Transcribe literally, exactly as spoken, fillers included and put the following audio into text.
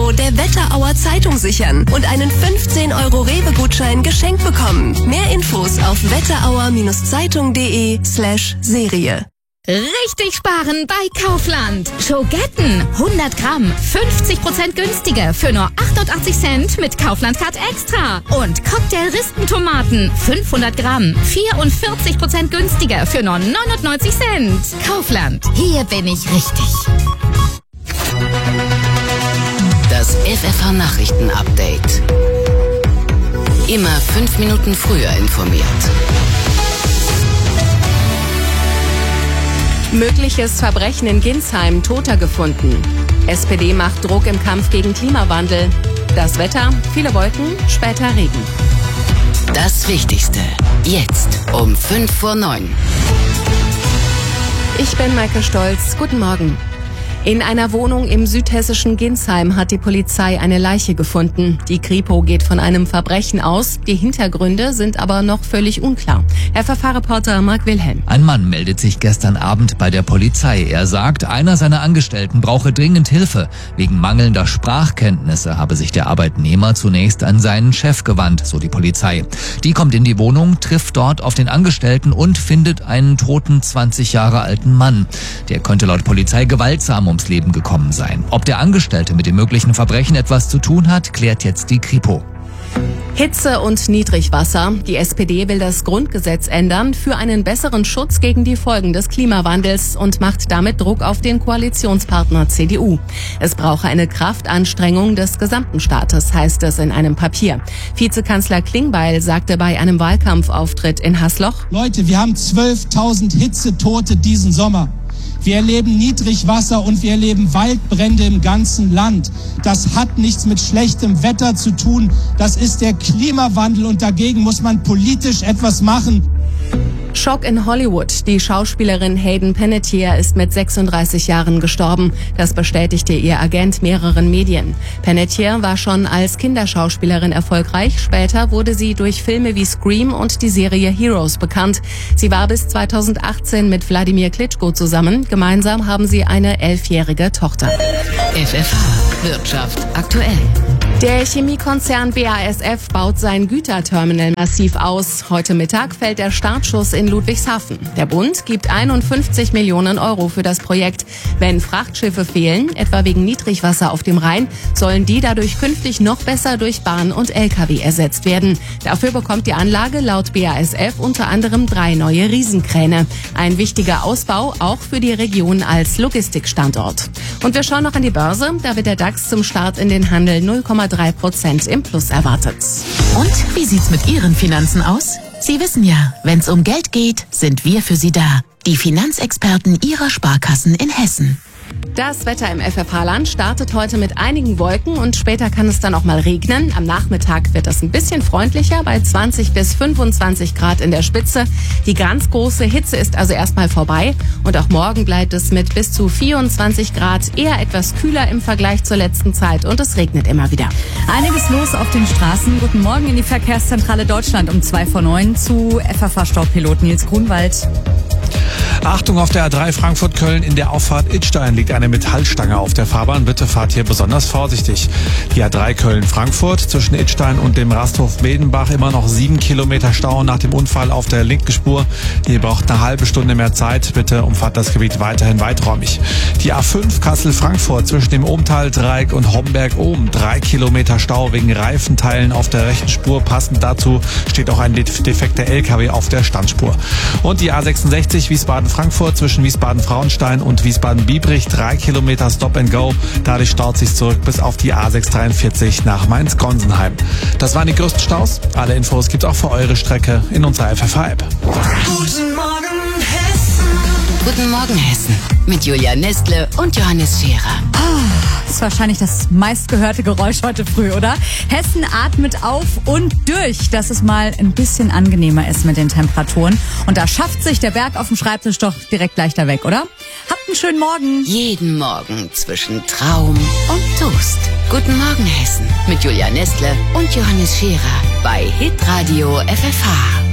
Abo der Wetterauer Zeitung sichern und einen fünfzehn Euro Rewe-Gutschein geschenkt bekommen. Mehr Infos auf wetterauer-zeitung.de slash Serie. Richtig sparen bei Kaufland. Schogetten, hundert Gramm, fünfzig Prozent günstiger für nur achtundachtzig Cent mit Kaufland-Card Extra. Und Cocktail-Ristentomaten, fünfhundert Gramm, vierundvierzig Prozent günstiger für nur neunundneunzig Cent. Kaufland, hier bin ich richtig. Das F F H-Nachrichten-Update. Immer fünf Minuten früher informiert. Mögliches Verbrechen in Ginsheim, Toter gefunden. S P D macht Druck im Kampf gegen Klimawandel. Das Wetter, viele Wolken, später Regen. Das Wichtigste, jetzt um fünf vor neun. Ich bin Maike Stolz. Guten Morgen. In einer Wohnung im südhessischen Ginsheim hat die Polizei eine Leiche gefunden. Die Kripo geht von einem Verbrechen aus. Die Hintergründe sind aber noch völlig unklar. F F H-Reporter Marc Wilhelm. Ein Mann meldet sich gestern Abend bei der Polizei. Er sagt, einer seiner Angestellten brauche dringend Hilfe. Wegen mangelnder Sprachkenntnisse habe sich der Arbeitnehmer zunächst an seinen Chef gewandt, so die Polizei. Die kommt in die Wohnung, trifft dort auf den Angestellten und findet einen toten zwanzig Jahre alten Mann. Der könnte laut Polizei gewaltsam ums Leben gekommen sein. Ob der Angestellte mit dem möglichen Verbrechen etwas zu tun hat, klärt jetzt die Kripo. Hitze und Niedrigwasser. Die S P D will das Grundgesetz ändern für einen besseren Schutz gegen die Folgen des Klimawandels und macht damit Druck auf den Koalitionspartner C D U. Es brauche eine Kraftanstrengung des gesamten Staates, heißt es in einem Papier. Vizekanzler Klingbeil sagte bei einem Wahlkampfauftritt in Hasloch: Leute, wir haben zwölftausend Hitzetote diesen Sommer. Wir erleben Niedrigwasser und wir erleben Waldbrände im ganzen Land. Das hat nichts mit schlechtem Wetter zu tun. Das ist der Klimawandel und dagegen muss man politisch etwas machen. Schock in Hollywood. Die Schauspielerin Hayden Panettiere ist mit sechsunddreißig Jahren gestorben. Das bestätigte ihr Agent mehreren Medien. Panettiere war schon als Kinderschauspielerin erfolgreich. Später wurde sie durch Filme wie Scream und die Serie Heroes bekannt. Sie war bis zweitausendachtzehn mit Wladimir Klitschko zusammen. Gemeinsam haben sie eine elfjährige Tochter. F F H Wirtschaft aktuell. Der Chemiekonzern B A S F baut sein Güterterminal massiv aus. Heute Mittag fällt der Startschuss in Ludwigshafen. Der Bund gibt einundfünfzig Millionen Euro für das Projekt. Wenn Frachtschiffe fehlen, etwa wegen Niedrigwasser auf dem Rhein, sollen die dadurch künftig noch besser durch Bahn und L K W ersetzt werden. Dafür bekommt die Anlage laut B A S F unter anderem drei neue Riesenkräne. Ein wichtiger Ausbau auch für die Region als Logistikstandort. Und wir schauen noch an die Börse. Da wird der DAX zum Start in den Handel null Komma drei Prozent im Plus erwartet. Und wie sieht's mit Ihren Finanzen aus? Sie wissen ja, wenn's um Geld geht, sind wir für Sie da. Die Finanzexperten Ihrer Sparkassen in Hessen. Das Wetter im F F H-Land startet heute mit einigen Wolken und später kann es dann auch mal regnen. Am Nachmittag wird es ein bisschen freundlicher bei zwanzig bis fünfundzwanzig Grad in der Spitze. Die ganz große Hitze ist also erstmal vorbei und auch morgen bleibt es mit bis zu vierundzwanzig Grad eher etwas kühler im Vergleich zur letzten Zeit und es regnet immer wieder. Einiges los auf den Straßen. Guten Morgen in die Verkehrszentrale Deutschland um zwei vor neun zu F F H-Staubpilot Nils Grunwald. Achtung, auf der A drei Frankfurt-Köln in der Auffahrt Idstein liegt eine Metallstange auf der Fahrbahn. Bitte fahrt hier besonders vorsichtig. Die A drei Köln-Frankfurt zwischen Idstein und dem Rasthof Medenbach immer noch sieben Kilometer Stau nach dem Unfall auf der linken Spur. Ihr braucht eine halbe Stunde mehr Zeit. Bitte umfahrt das Gebiet weiterhin weiträumig. Die A fünf Kassel-Frankfurt zwischen dem Ohmtal-Dreieck und Homberg-Ohm. Drei Kilometer Stau wegen Reifenteilen auf der rechten Spur. Passend dazu steht auch ein defekter L K W auf der Standspur. Und die A sechsundsechzig Wiesbaden-Frankfurt zwischen Wiesbaden-Frauenstein und Wiesbaden-Biebrich. Drei Kilometer Stop and Go. Dadurch staut sich zurück bis auf die A sechshundertdreiundvierzig nach Mainz-Gonsenheim. Das waren die größten Staus. Alle Infos gibt's auch für eure Strecke in unserer F F H-App. Guten Morgen Hessen. Guten Morgen Hessen. Mit Julia Nestle und Johannes Scherer. Das ist wahrscheinlich das meistgehörte Geräusch heute früh, oder? Hessen atmet auf und durch, dass es mal ein bisschen angenehmer ist mit den Temperaturen. Und da schafft sich der Berg auf dem Schreibtisch doch direkt leichter weg, oder? Habt einen schönen Morgen. Jeden Morgen zwischen Traum und Toast. Guten Morgen Hessen mit Julia Nestle und Johannes Scherer bei Hitradio F F H.